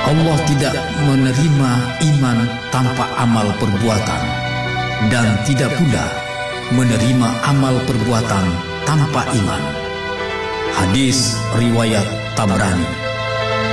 Allah tidak menerima iman tanpa amal perbuatan, dan tidak pula menerima amal perbuatan tanpa iman. Hadis riwayat Tabrani.